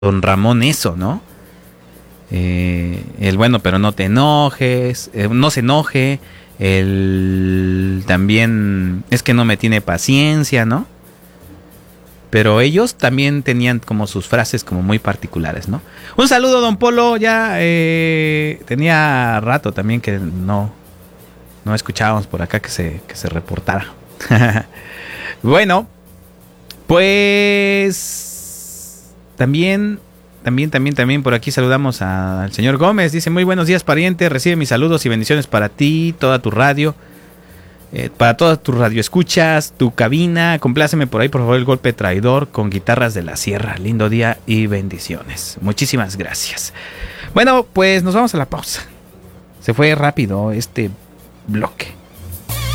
don Ramón eso, ¿no? El bueno, pero no te enojes, no se enoje, el también es que no me tiene paciencia, ¿no? Pero ellos también tenían como sus frases como muy particulares, ¿no? Un saludo, don Polo, ya tenía rato también que no escuchábamos por acá que se reportara. Bueno, pues también por aquí saludamos al señor Gómez. Dice, muy buenos días, pariente. Recibe mis saludos y bendiciones para ti, toda tu radio, para todas tus radioescuchas, tu cabina. Compláceme por ahí, por favor, el golpe traidor con guitarras de la sierra. Lindo día y bendiciones. Muchísimas gracias. Bueno, pues nos vamos a la pausa. Se fue rápido este bloque.